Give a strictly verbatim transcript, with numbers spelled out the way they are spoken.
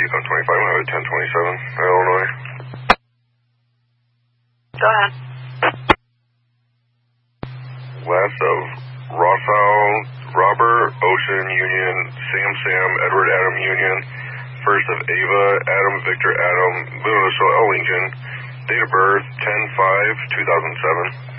Yukon twenty-five, I'm at ten twenty-seven, Illinois. Go ahead. Last of Rosal, Robert, Ocean, Union, Sam, Sam, Edward, Adam, Union. First of Ava, Adam, Victor, Adam, Little L, Lincoln. Date of birth, ten five two thousand seven.